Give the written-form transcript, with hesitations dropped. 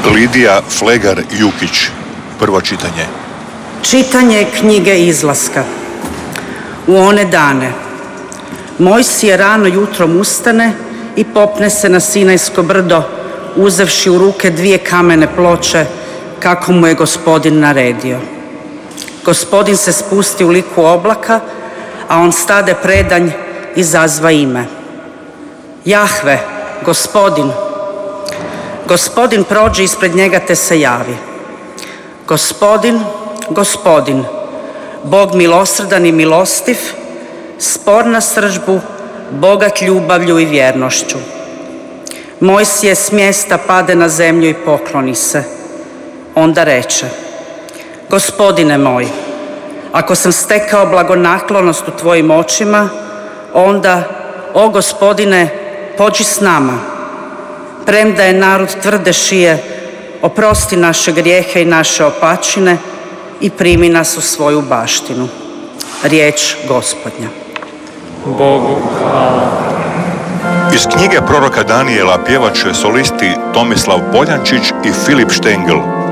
Lidija Flegar-Jukić, prvo čitanje. Čitanje knjige Izlaska. U one dane Mojsije rano jutrom ustane i popne se na Sinajsko brdo, uzevši u ruke 2 kamene ploče, kako mu je Gospodin naredio. Gospodin se spusti u liku oblaka, a on stade predanj i zazva ime. Jahve, Gospodin. Gospodin prođe ispred njega te se javi. Gospodin, Gospodin, Bog milosrdan i milostiv, spor na srdžbu, bogat ljubavlju i vjernošću. Mojsije s mjesta pade na zemlju i pokloni se. Onda reče: Gospodine moj, ako sam stekao blagonaklonost u tvojim očima, onda, o Gospodine, pođi s nama. Premda je narod tvrde šije, oprosti naše grijehe i naše opačine i primi nas u svoju baštinu. Riječ Gospodnja. Bogu hvala. Iz knjige proroka Danijela pjevat će solisti Tomislav Poljančić i Filip Štengl.